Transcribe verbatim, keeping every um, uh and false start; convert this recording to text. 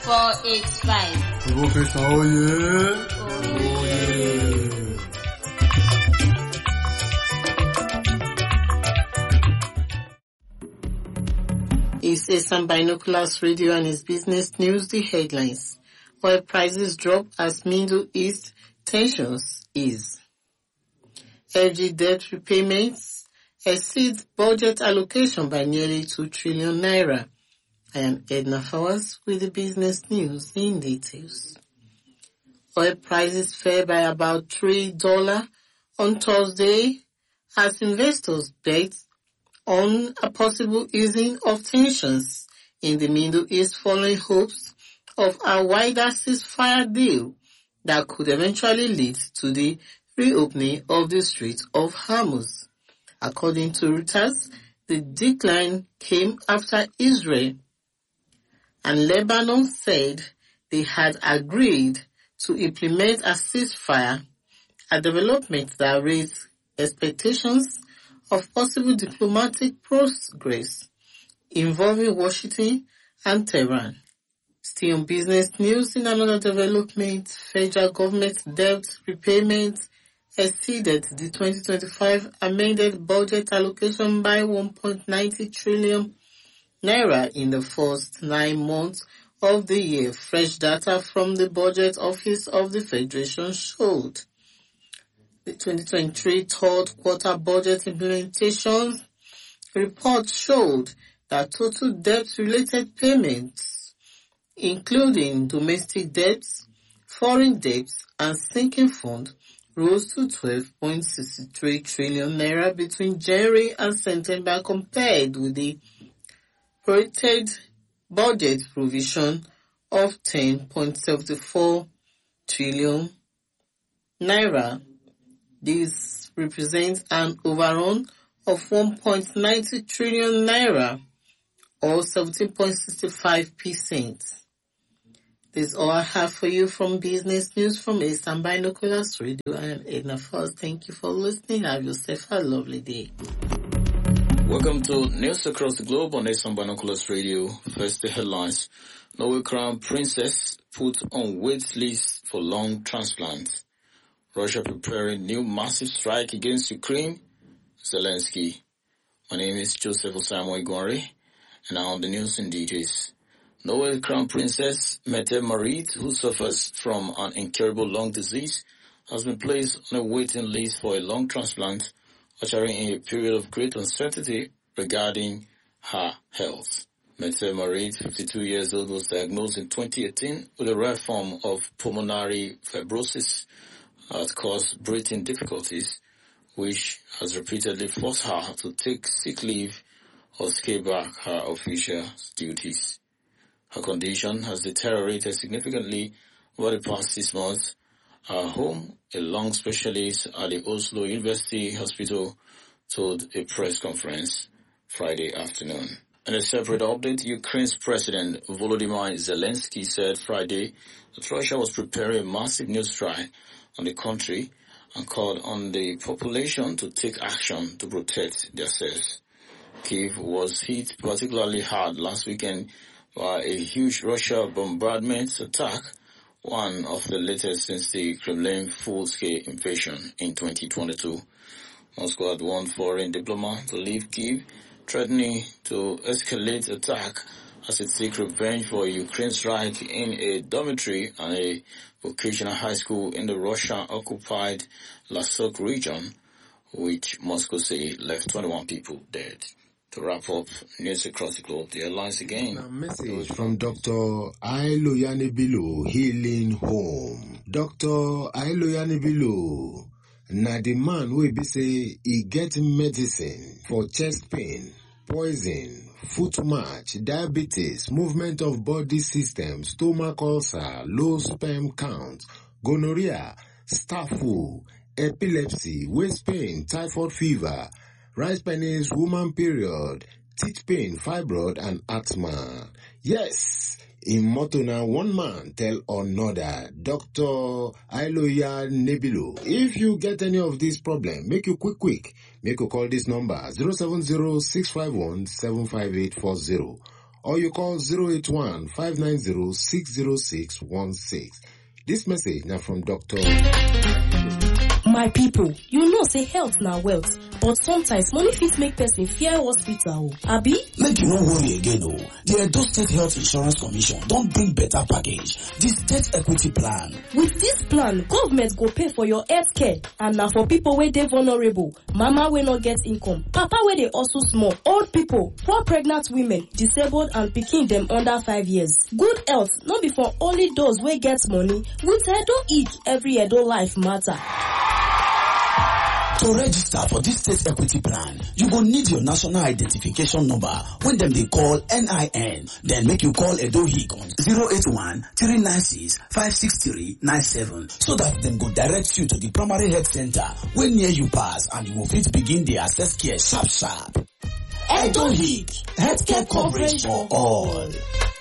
four eight five. Professor Oye. Oye. It's Esan Binoculars Radio and its business news. The headlines. Oil prices drop as Middle East tensions ease. F G debt repayments exceed budget allocation by nearly two trillion naira. I am Edna Fawaz with the business news in details. Oil prices fell by about three dollars on Thursday as investors bet on a possible easing of tensions in the Middle East following hopes of a wider ceasefire deal that could eventually lead to the reopening of the Strait of Hormuz. According to Reuters, the decline came after Israel and Lebanon said they had agreed to implement a ceasefire, a development that raised expectations of possible diplomatic progress involving Washington and Tehran. Still on business news, in another development, federal government debt repayment exceeded the twenty twenty-five amended budget allocation by one point nine zero trillion naira in the first nine months of the year. Fresh data from the Budget Office of the Federation showed the twenty twenty-three third quarter budget implementation report showed that total debt-related payments, including domestic debts, foreign debts, and sinking fund, rose to twelve point six three trillion naira between January and September compared with the projected budget provision of ten point seven four trillion naira. This represents an overrun of one point nine zero trillion naira or seventeen point six five percent. This is all I have for you from business news from Eastern Binoculars Radio. I am Edna Fawaz. Thank you for listening. Have yourself a lovely day. Welcome to News Across the Globe on Eastern Binoculars Radio. First, the headlines. Norway Crown Princess put on wait list for lung transplant. Russia preparing new massive strike against Ukraine. Zelensky. My name is Joseph Osamu Igwari, and now on the news in details. Norway Crown Princess Mette Marit, who suffers from an incurable lung disease, has been placed on a waiting list for a lung transplant, ushering in a period of great uncertainty regarding her health. Mette Marit, fifty-two years old, was diagnosed in twenty eighteen with a rare form of pulmonary fibrosis that caused breathing difficulties, which has repeatedly forced her to take sick leave or scale back her official duties. Her condition has deteriorated significantly over the past six months. Her home, a lung specialist at the Oslo University Hospital, told a press conference Friday afternoon. In a separate update, Ukraine's President Volodymyr Zelensky said Friday that Russia was preparing a massive new strike on the country and called on the population to take action to protect themselves. Kyiv was hit particularly hard last weekend by a huge Russia bombardment attack, one of the latest since the Kremlin full-scale invasion in twenty twenty-two. Moscow had warned foreign diplomats to leave Kyiv, threatening to escalate attack as it seeks revenge for a Ukraine strike in a dormitory and a vocational high school in the Russian-occupied Luhansk region, which Moscow say left twenty-one people dead. To wrap up, news across the globe, the headlines again. A message from Doctor Ailoyane Bello, Healing Home. Doctor Ailoyane Bello, na the man wey be say he get medicine for chest pain, poison, foot march, diabetes, movement of body system, stomach ulcer, low sperm count, gonorrhea, staph, epilepsy, waist pain, typhoid fever, rice penis, woman period, teeth pain, fibroid, and asthma. Yes, in Motona, one man tell another, Doctor Ailoya Nebilo. If you get any of these problems, make you quick, quick. Make you call this number, zero seven zero, six five one, seven five eight four zero. or you call zero eight one, five nine zero, six zero six one six. This message now from Doctor My people, you know say health na wealth, but sometimes money fit make person fear hospital. Abi? Make you no worry again o. The Edo State Health Insurance Commission don bring better package, the State Equity Plan. With this plan, government go pay for your health care, and na for people wey dey vulnerable, mama wey no get income, papa wey dey hustle small, old people, poor pregnant women, disabled and pikin dem under five years. Good health no be for only those wey get money. With Edo Ick, every Edo life matter. To register for this State Equity Plan, you go need your national identification number when dem dey call N I N. Then make you call Edo Ick on zero eight one, three nine six, five six three nine seven so that dem go direct you to the primary health center wey near you pass, and you go fit begin dey access care sharp sharp. Edo Ick, healthcare coverage for all.